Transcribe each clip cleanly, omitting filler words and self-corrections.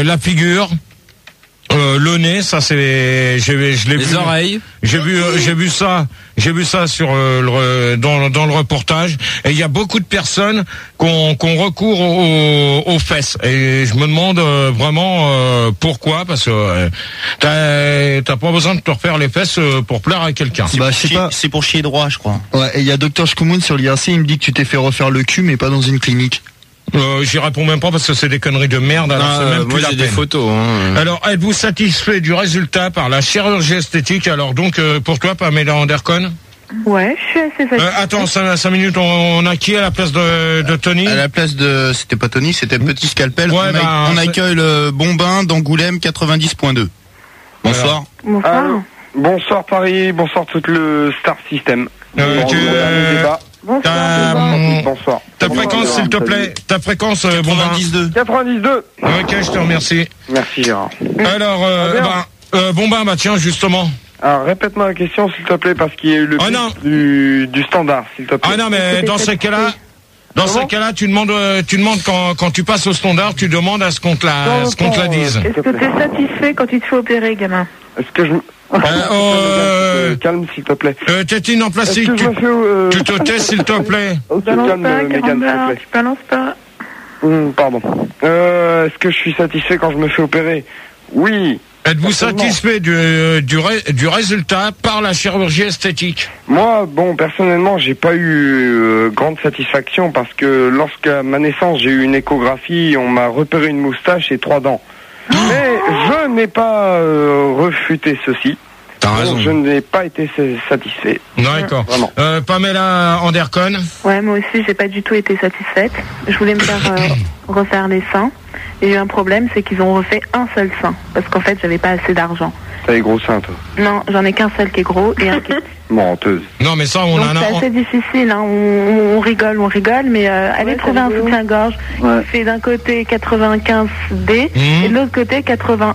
la figure. Le nez, ça c'est, je l'ai vu. Les oreilles. J'ai vu ça sur dans le reportage. Et il y a beaucoup de personnes qu'on recourt aux fesses. Et je me demande vraiment pourquoi, parce que t'as pas besoin de te refaire les fesses pour plaire à quelqu'un. C'est pour chier droit, je crois. Ouais. Et il y a Dr Shkumun sur l'IRC, il me dit que tu t'es fait refaire le cul, mais pas dans une clinique. J'y réponds même pas parce que c'est des conneries de merde. Alors c'est même plus la peine. Des photos. Hein. Alors, êtes-vous satisfait du résultat par la chirurgie esthétique? Alors donc, pour toi, Pamela Andercon? Ouais, je suis assez satisfaite. Attends, 5 minutes, on a qui à la place de Tony? À la place de, c'était pas Tony, c'était Petit Scalpel. Ouais, on accueille le Bombin d'Angoulême 90.2. Bonsoir. Bonsoir. Bonsoir Paris, bonsoir tout le Star System. Bonsoir. Ta fréquence, s'il te plaît. Ta fréquence, 92. 92. Ok, je te remercie. Merci Gérard. Alors, Bombin, tiens, justement. Alors, répète-moi la question, s'il te plaît, parce qu'il y a eu le du standard, s'il te plaît. Ah non, mais dans ces cas-là, tu demandes quand tu passes au standard, tu demandes à ce qu'on te la dise. Est-ce que tu es satisfait quand tu te fais opérer, gamin? Est-ce que je calme, s'il te plaît. Tétine en plastique, tu te tais, s'il te plaît. Calme, Mégane, s'il te plaît. Balance pas. Pardon. Est-ce que je suis satisfait quand je me fais opérer? Oui. Êtes-vous satisfait du résultat par la chirurgie esthétique? Moi, personnellement, j'ai pas eu grande satisfaction parce que lorsqu'à ma naissance, j'ai eu une échographie, on m'a repéré une moustache et 3 dents. Mais je n'ai pas refuté ceci. T'as raison. Je n'ai pas été satisfait. D'accord. Pamela Andercon? Ouais, moi aussi, j'ai pas du tout été satisfaite. Je voulais me faire refaire les seins. Il y a eu un problème, c'est qu'ils ont refait un seul sein. Parce qu'en fait, j'avais pas assez d'argent. T'as les gros seins, toi? Non, j'en ai qu'un seul qui est gros et un qui est... Menteuse. Non, mais ça, on Donc, en a... c'est assez difficile, hein. On rigole, mais allez trouver un soutien-gorge qui fait d'un côté 95D et de l'autre côté 80A.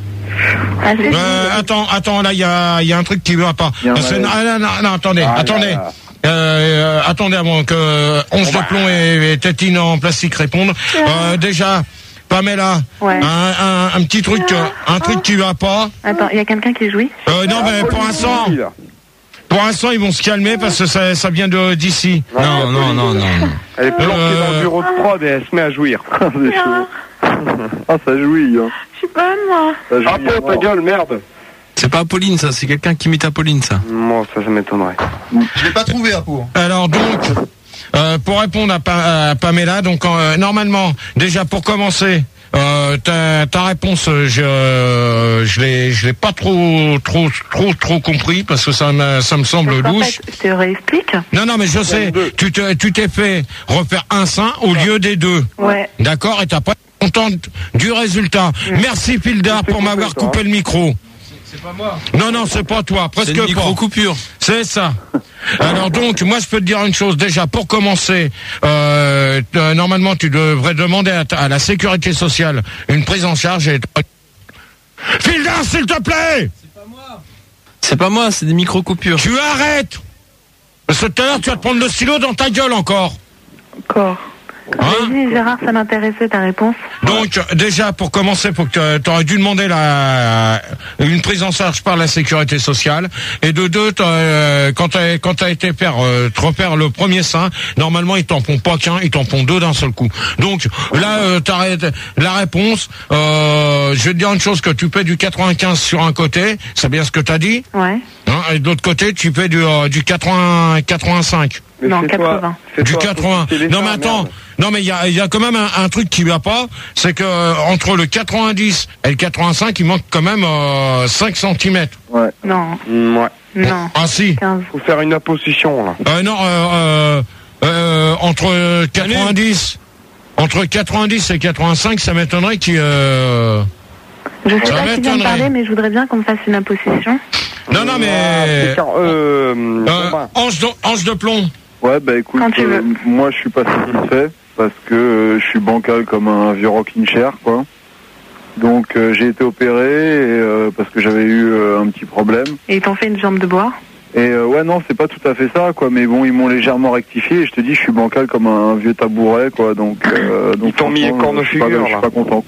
Attends, là, il y a un truc qui va pas. Non, attendez. Attendez avant que 11 de plomb et Tétine en plastique répondent. Déjà, Pamela, un petit truc, un truc qui va pas. Attends, il y a quelqu'un qui jouit? Non, mais pour l'instant, ils vont se calmer parce que ça vient d'ici. Non. Elle est planquée dans le bureau de prod et elle se met à jouir. Ça jouit, hein. Je suis pas moi. Ta gueule, merde. C'est pas Apolline, ça, c'est quelqu'un qui imite Apolline, ça. Moi, ça m'étonnerait. Je l'ai pas trouvé, Apo. Alors donc, pour répondre à Pamela, donc normalement, déjà pour commencer, ta réponse, je l'ai pas trop compris parce que ça me semble louche. En fait, je te réexplique. Non, mais je sais, tu t'es fait refaire un sein au lieu des deux. Ouais. D'accord, et t'as pas été contente du résultat. Merci Pildar pour m'avoir coupé le micro. C'est pas moi. Non, c'est pas toi, presque pas. C'est une micro-coupure. C'est ça. Alors donc, moi je peux te dire une chose, déjà pour commencer, normalement tu devrais demander à la sécurité sociale une prise en charge et... Fildar, s'il te plaît! C'est pas moi, c'est des micro-coupures. Tu arrêtes! Parce que tout à l'heure tu vas te prendre le stylo dans ta gueule encore. Vas-y Gérard, ça m'intéressait ta réponse. Donc déjà pour commencer, faut que t'aurais dû demander une prise en charge par la sécurité sociale. Et de deux, quand t'as été te refaire le premier sein, normalement ils t'en font pas qu'un, ils t'en font 2 d'un seul coup. Donc là, t'arrêtes la réponse. Je vais te dire une chose, que tu paies du 95 sur un côté, c'est bien ce que t'as dit. Ouais. Et de l'autre côté, tu paies du 85. Non, 80. Du 80. Non mais attends. Non mais il y a quand même un truc qui va pas, c'est que entre le 90 et le 85, il manque quand même 5 cm. Ouais. Non. Ouais. Non. Ah si. 15. Faut faire une opposition là. Entre 90 et 85, ça m'étonnerait qu'il Je sais pas qui vient de parler, mais je voudrais bien qu'on me fasse une imposition. Non mais ange de plomb. Ouais, écoute, moi je suis pas satisfait parce que je suis bancal comme un vieux rocking chair, quoi. Donc j'ai été opéré parce que j'avais eu un petit problème. Et ils t'ont fait une jambe de bois? Et non, c'est pas tout à fait ça, quoi. Mais bon, ils m'ont légèrement rectifié et je te dis, je suis bancal comme un vieux tabouret, quoi. Donc ils t'ont mis les cornes de figure, là. Je suis pas content.